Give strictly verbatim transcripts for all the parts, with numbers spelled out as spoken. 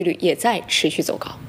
率也在持续走高。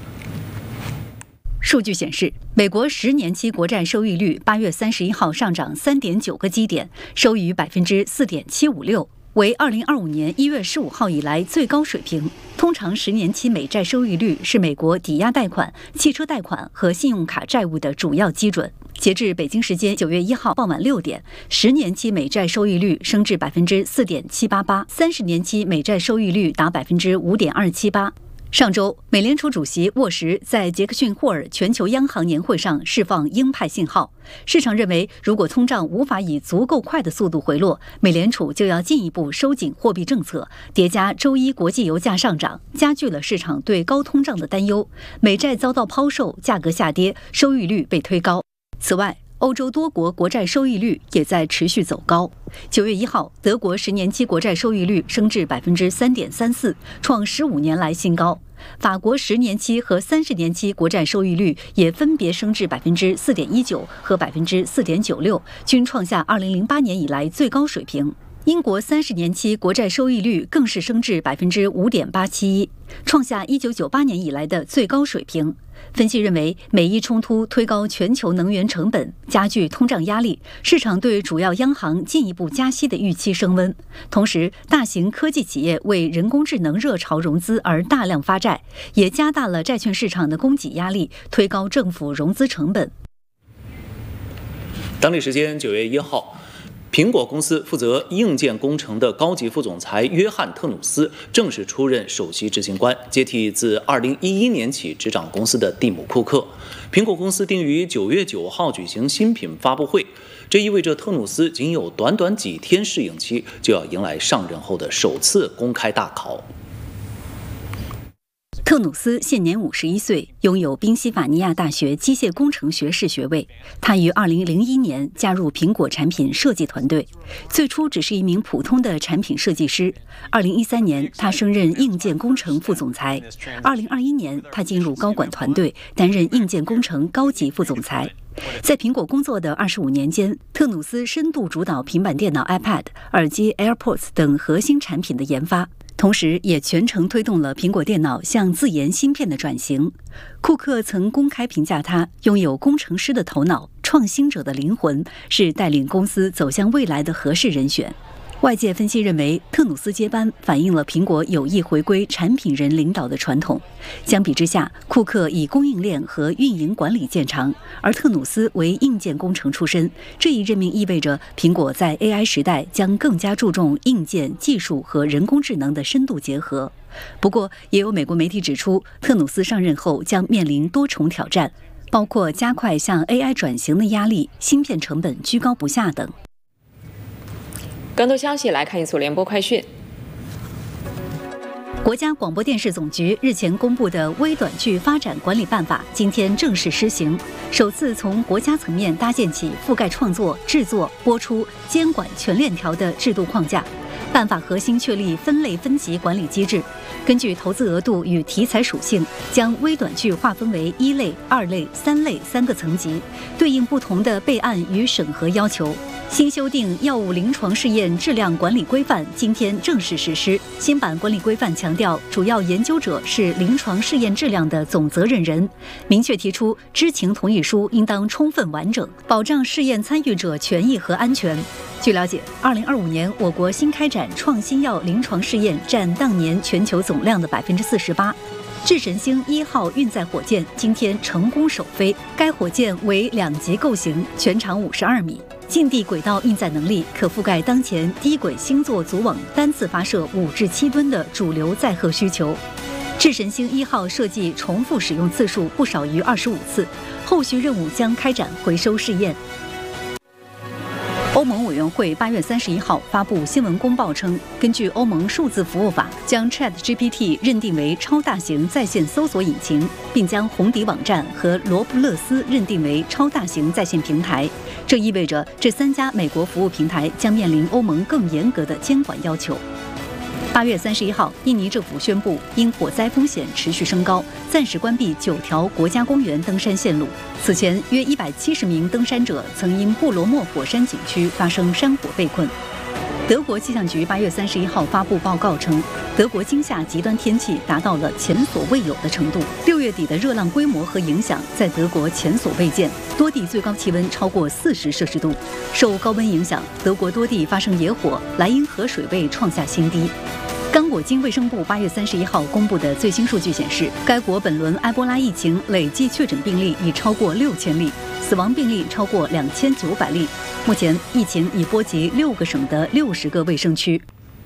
数据显示，美国十年期国债收益率八月三十一号上涨三点九个基点，收于百分之四点七五六，为二零二五年一月十五号以来最高水平。通常十年期美债收益率是美国抵押贷款、汽车贷款和信用卡债务的主要基准。截至北京时间九月一号傍晚六点，十年期美债收益率升至百分之四点七八八，三十年期美债收益率达百分之五点二七八。上周，美联储主席沃什在杰克逊霍尔全球央行年会上释放鹰派信号。市场认为，如果通胀无法以足够快的速度回落，美联储就要进一步收紧货币政策。叠加周一国际油价上涨，加剧了市场对高通胀的担忧。美债遭到抛售，价格下跌，收益率被推高。此外，欧洲多国国债收益率也在持续走高。九月一号，德国十年期国债收益率升至百分之三点三四，创十五年来新高。法国十年期和三十年期国债收益率也分别升至百分之四点一九和百分之四点九六，均创下二零零八年以来最高水平。英国三十年期国债收益率更是升至百分之五点八七一，创下一九九八年以来的最高水平。分析认为，美伊冲突推高全球能源成本，加剧通胀压力，市场对主要央行进一步加息的预期升温。同时，大型科技企业为人工智能热潮融资而大量发债，也加大了债券市场的供给压力，推高政府融资成本。 当地时间九月一号。苹果公司负责硬件工程的高级副总裁约翰·特努斯正式出任首席执行官，接替自二零一一年起执掌公司的蒂姆·库克。苹果公司定于九月九号举行新品发布会，这意味着特努斯仅有短短几天适应期，就要迎来上任后的首次公开大考。 特努斯现年五十一岁，拥有宾夕法尼亚大学机械工程学士学位。他于二零零一年加入苹果产品设计团队，最初只是一名普通的产品设计师。二零一三年，他升任硬件工程副总裁。二零二一年，他进入高管团队，担任硬件工程高级副总裁。在苹果工作的二十五年间，特努斯深度主导平板电脑 iPad、耳机 AirPods 等核心产品的研发。同时也全程推动了苹果电脑向自研芯片的转型。库克曾公开评价他拥有工程师的头脑、创新者的灵魂，是带领公司走向未来的合适人选。外界分析认为，特努斯接班反映了苹果有意回归产品人领导的传统。相比之下，库克以供应链和运营管理见长，而特努斯为硬件工程出身。这一任命意味着苹果在 A I 时代将更加注重硬件技术和人工智能的深度结合。不过，也有美国媒体指出，特努斯上任后将面临多重挑战，包括加快向 A I 转型的压力、芯片成本居高不下等。 更多消息来看一组联播快讯。 国家广播电视总局日前公布的微短剧发展管理办法今天正式施行，首次从国家层面搭建起覆盖创作、制作、播出、监管全链条的制度框架。办法核心确立分类分级管理机制，根据投资额度与题材属性，将微短剧划分为一类、二类、三类三个层级，对应不同的备案与审核要求。新修订药物临床试验质量管理规范今天正式实施。新版管理规范强调，主要研究者是临床试验质量的总责任人，明确提出知情同意书应当充分完整，保障试验参与者权益和安全。据了解，二零二五年我国新开展创新药临床试验占当年全球总量的百分之四十八。智神星一号运载火箭今天成功首飞，该火箭为两级构型，全长五十二米，近地轨道运载能力可覆盖当前低轨星座组网单次发射五至七吨的主流载荷需求。智神星一号设计重复使用次数不少于二十五次，后续任务将开展回收试验。欧盟委员会八月三十一号发布新闻公报称，根据欧盟数字服务法，将 ChatGPT 认定为超大型在线搜索引擎，并将红底网站和罗布勒斯认定为超大型在线平台。这意味着这三家美国服务平台将面临欧盟更严格的监管要求。八月三十一号，印尼政府宣布，因火灾风险持续升高，暂时关闭九条国家公园登山线路。此前，约一百七十名登山者曾因布罗莫火山景区发生山火被困。 德国气象局八月三十一号发布报告称，德国今夏极端天气达到了前所未有的程度。六月底的热浪规模和影响在德国前所未见，多地最高气温超过四十摄氏度。受高温影响，德国多地发生野火，莱茵河水位创下新低。刚果金卫生部八月三十一号公布的最新数据显示，该国本轮埃博拉疫情累计确诊病例已超过六千例，死亡病例超过两千九百例。目前，疫情已波及六个省的六十个卫生区。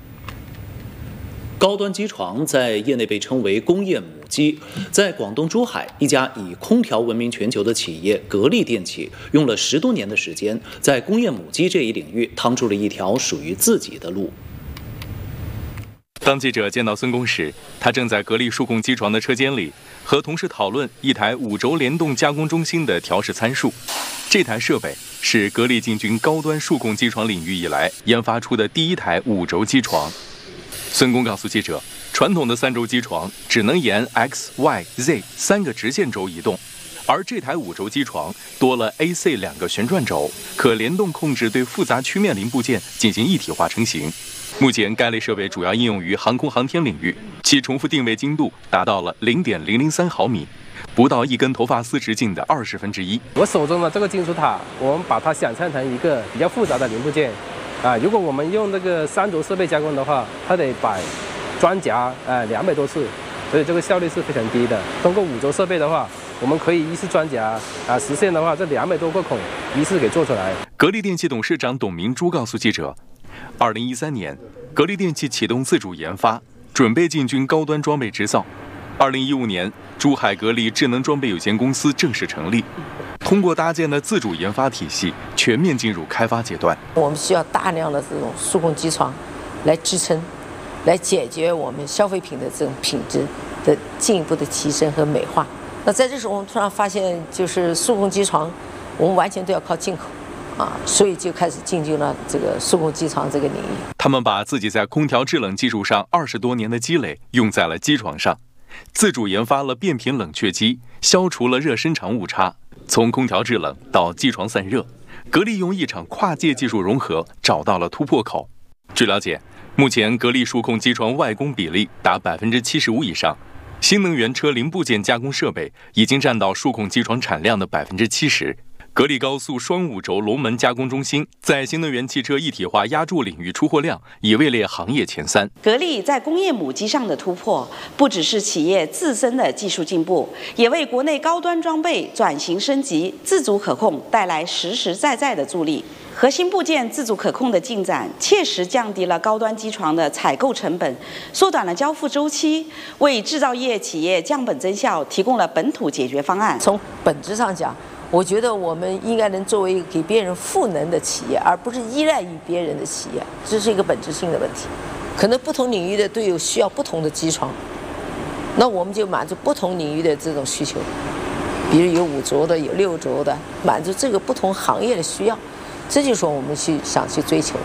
高端机床在业内被称为工业母机，在广东珠海，一家以空调闻名全球的企业格力电器，用了十多年的时间，在工业母机这一领域趟出了一条属于自己的路。 当记者见到孙工时，他正在格力数控机床的车间里，和同事讨论一台五轴联动加工中心的调试参数。这台设备是格力进军高端数控机床领域以来研发出的第一台五轴机床。孙工告诉记者，传统的三轴机床只能沿 X、Y、Z 三个直线轴移动，而这台五轴机床多了 A、C 两个旋转轴，可联动控制对复杂曲面零部件进行一体化成型。目前该类设备主要应用于航空航天领域，其重复定位精度达到了 零点零零三毫米，不到一根头发丝直径的二十分之一。 我手中的这个金属塔，我们把它想象成一个比较复杂的零部件啊。如果我们用这个三轴设备加工的话，它得摆装夹啊两百多次，所以这个效率是非常低的。通过五轴设备的话，我们可以一次装夹啊，实现的话这两百多个孔一次给做出来。 格力电器董事长董明珠告诉记者，二零一三年，格力电器启动自主研发，准备进军高端装备制造。二零一五年，珠海格力智能装备有限公司正式成立，通过搭建的自主研发体系，全面进入开发阶段。 我们需要大量的这种数控机床来支撑，来解决我们消费品的这种品质的进一步的提升和美化。那在这时候，我们突然发现，就是数控机床，我们完全都要靠进口。啊，所以就开始进军了这个数控机床这个领域。 他们把自己在空调制冷技术上二十多年的积累用在了机床上，自主研发了变频冷却机，消除了热伸长误差。从空调制冷到机床散热，格力用一场跨界技术融合找到了突破口。据了解，目前格力数控机床外供比例达百分之七十五以上，新能源车零部件加工设备已经占到数控机床产量的百分之七十。格力高速双五轴龙门加工中心在新能源汽车一体化压铸领域出货量已位列行业前三。 格力在工业母机上的突破，不只是企业自身的技术进步，也为国内高端装备转型升级、自主可控带来实实在在的助力。核心部件自主可控的进展，切实降低了高端机床的采购成本，缩短了交付周期，为制造业企业降本增效提供了本土解决方案。 从本质上讲，我觉得我们应该能作为一个给别人赋能的企业，而不是依赖于别人的企业，这是一个本质性的问题。可能不同领域的队友需要不同的机床，那我们就满足不同领域的这种需求，比如有五轴的，有六轴的，满足这个不同行业的需要，这就是我们去想去追求的。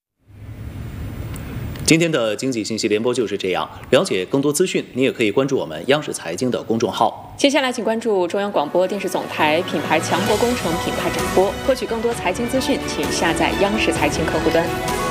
今天的经济信息联播就是这样。了解更多资讯，你也可以关注我们央视财经的公众号。 接下来，请关注中央广播电视总台品牌强国工程品牌展播。获取更多财经资讯，请下载央视财经客户端。